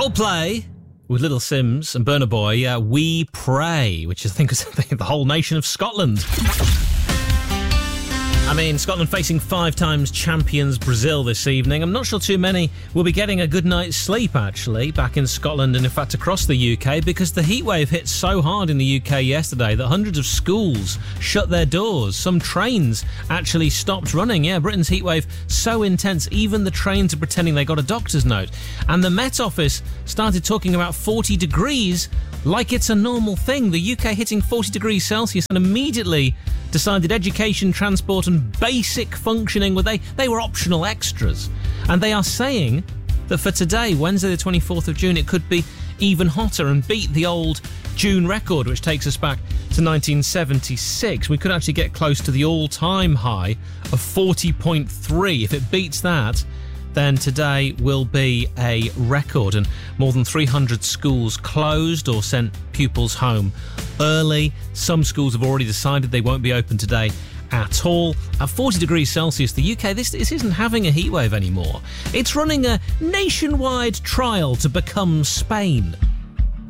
Coldplay with Little Sims and Burna Boy, We Pray, which is, I think, is the whole nation of Scotland. I mean, Scotland facing 5 times champions Brazil this evening. I'm not sure too many will be getting a good night's sleep, actually, back in Scotland and, in fact, across the UK, because the heatwave hit so hard in the UK yesterday that hundreds of schools shut their doors. Some trains actually stopped running. Yeah, Britain's heatwave so intense, even the trains are pretending they got a doctor's note. And the Met Office started talking about 40 degrees like it's a normal thing. The UK hitting 40 degrees Celsius, and immediately decided education, transport and basic functioning they were optional extras. And they are saying that for today, Wednesday the 24th of June, it could be even hotter and beat the old June record, which takes us back to 1976. We could actually get close to the all-time high of 40.3. If it beats that, then today will be a record, and more than 300 schools closed or sent pupils home early. Some schools have already decided they won't be open today at all. At 40 degrees Celsius, the UK, this isn't having a heatwave anymore. It's running a nationwide trial to become Spain.